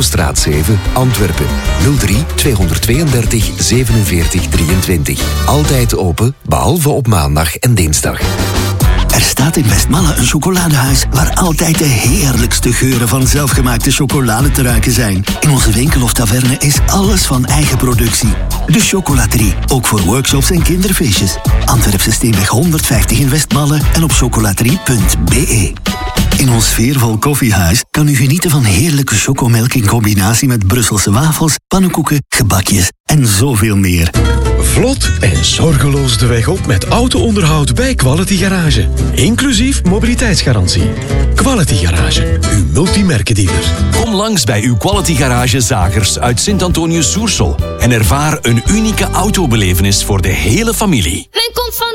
Herenstraat 7, Antwerpen. 03 232 47 23. Altijd open, behalve op maandag en dinsdag. Er staat in Westmalle een chocoladehuis waar altijd de heerlijkste geuren van zelfgemaakte chocolade te ruiken zijn. In onze winkel of taverne is alles van eigen productie. De Chocolaterie, ook voor workshops en kinderfeestjes. Antwerpse Steenweg 150 in Westmalle en op chocolaterie.be. In ons sfeervol koffiehuis kan u genieten van heerlijke chocomelk in combinatie met Brusselse wafels, pannenkoeken, gebakjes en zoveel meer. Vlot en zorgeloos de weg op met auto-onderhoud bij Quality Garage. Inclusief mobiliteitsgarantie. Quality Garage, uw multimerkendealer. Kom langs bij uw Quality Garage Zagers uit Sint-Antonius-Soersel en ervaar een unieke autobelevenis voor de hele familie. Men komt van